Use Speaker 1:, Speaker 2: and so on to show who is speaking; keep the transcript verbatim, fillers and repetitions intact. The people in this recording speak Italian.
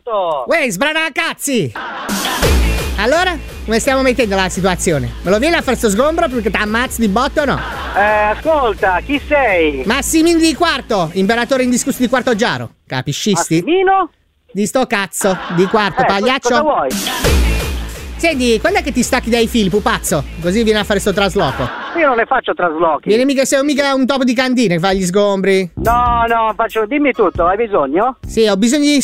Speaker 1: pronto?
Speaker 2: Uè, sbrana cazzi! Allora, come stiamo mettendo la situazione? Me lo vieni a fare sto sgombro perché ti ammazzi di botto o no?
Speaker 1: Eh, ascolta, chi sei?
Speaker 2: Massimino di Quarto, imperatore indiscusso di Quarto Giaro. Capiscisti?
Speaker 1: Massimino?
Speaker 2: Di sto cazzo, di Quarto,
Speaker 1: Eh,
Speaker 2: pagliaccio.
Speaker 1: cosa vuoi?
Speaker 2: Senti, quando è che ti stacchi dai fili, pupazzo? Così vieni a fare sto trasloco.
Speaker 1: Io non ne faccio traslochi.
Speaker 2: Vieni mica, sei mica un topo di cantina che fa gli sgombri.
Speaker 1: No, no, faccio, dimmi tutto, hai bisogno?
Speaker 2: Sì, ho bisogno di